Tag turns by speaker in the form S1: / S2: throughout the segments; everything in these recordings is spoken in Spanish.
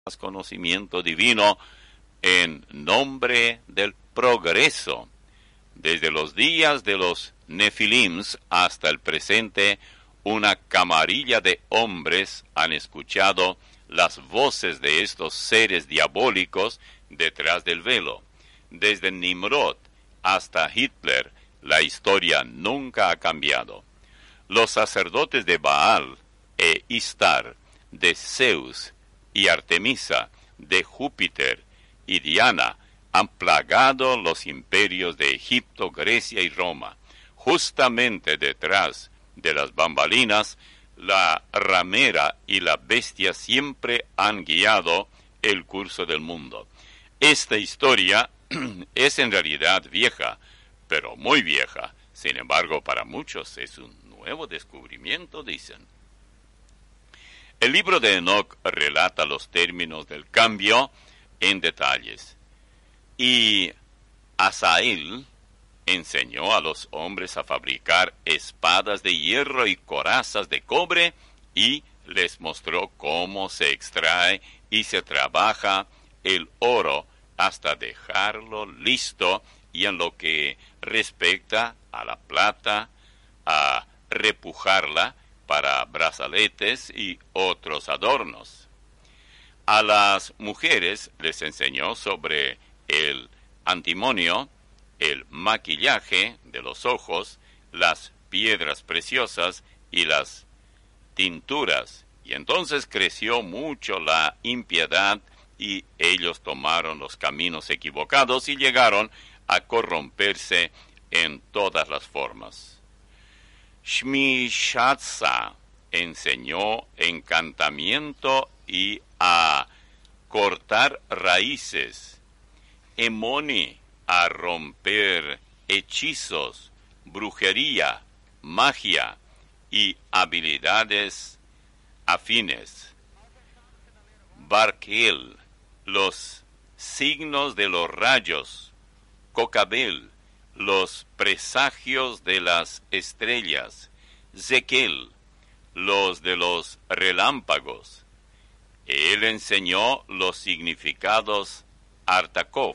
S1: conocimiento divino en nombre del progreso. Desde los días de los Nefilims hasta el presente, una camarilla de hombres han escuchado las voces de estos seres diabólicos detrás del velo. Desde Nimrod hasta Hitler, la historia nunca ha cambiado. Los sacerdotes de Baal e Istar, de Zeus y Artemisa, de Júpiter y Diana, han plagado los imperios de Egipto, Grecia y Roma. Justamente detrás de las bambalinas, la ramera y la bestia siempre han guiado el curso del mundo. Esta historia es en realidad vieja, pero muy vieja. Sin embargo, para muchos es un nuevo descubrimiento, dicen. El libro de Enoc relata los términos del cambio en detalles. Y Asael enseñó a los hombres a fabricar espadas de hierro y corazas de cobre y les mostró cómo se extrae y se trabaja el oro hasta dejarlo listo, y en lo que respecta a la plata, a repujarla para brazaletes y otros adornos. A las mujeres les enseñó sobre el antimonio, el maquillaje de los ojos, las piedras preciosas y las tinturas. Y entonces creció mucho la impiedad y ellos tomaron los caminos equivocados y llegaron a corromperse en todas las formas. Shmishatsa enseñó encantamiento y a cortar raíces. Emoni a romper hechizos, brujería, magia y habilidades afines. Barkel, los signos de los rayos. Cocabel, los presagios de las estrellas. Zekel, los de los relámpagos. Él enseñó los significados. Artakov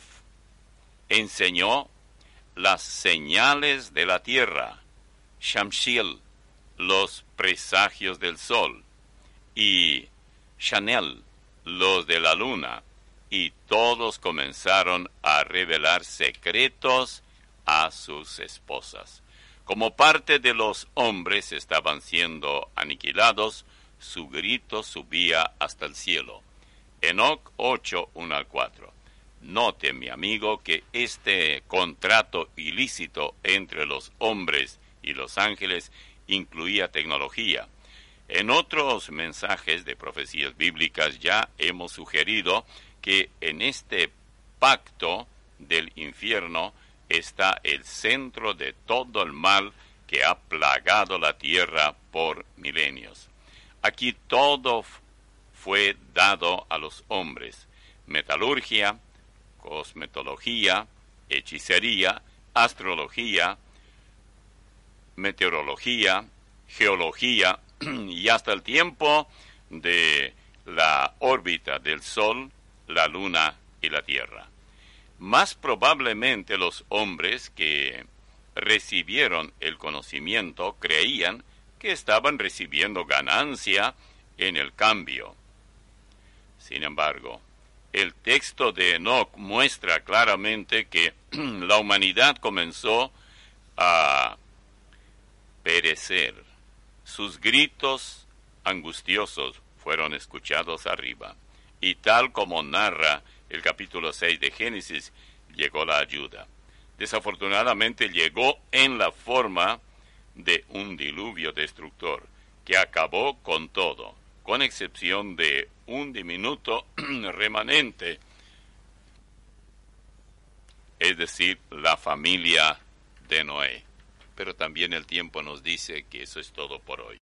S1: enseñó las señales de la tierra. Shamshiel, los presagios del sol. Y Chanel, los de la luna. Y todos comenzaron a revelar secretos a sus esposas. Como parte de los hombres estaban siendo aniquilados, su grito subía hasta el cielo. Enoc 8, 1-4. Note, mi amigo, que este contrato ilícito entre los hombres y los ángeles incluía tecnología. En otros mensajes de profecías bíblicas ya hemos sugerido que en este pacto del infierno está el centro de todo el mal que ha plagado la tierra por milenios. Aquí todo fue dado a los hombres: metalurgia, cosmetología, hechicería, astrología, meteorología, geología y hasta el tiempo de la órbita del Sol, la Luna y la Tierra. Más probablemente los hombres que recibieron el conocimiento creían que estaban recibiendo ganancia en el cambio. Sin embargo, el texto de Enoc muestra claramente que la humanidad comenzó a perecer. Sus gritos angustiosos fueron escuchados arriba. Y tal como narra el capítulo 6 de Génesis, llegó la ayuda. Desafortunadamente llegó en la forma de un diluvio destructor que acabó con todo, con excepción de un diminuto remanente, es decir, la familia de Noé. Pero también el tiempo nos dice que eso es todo por hoy.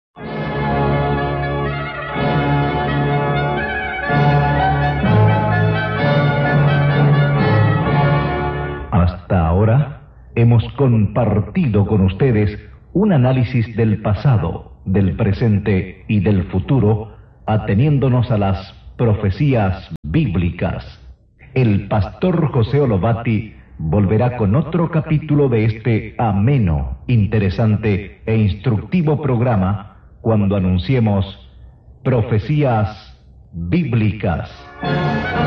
S2: Hasta ahora hemos compartido con ustedes un análisis del pasado, del presente y del futuro, ateniéndonos a las Profecías Bíblicas. El pastor José Olovati volverá con otro capítulo de este ameno, interesante e instructivo programa cuando anunciemos Profecías Bíblicas.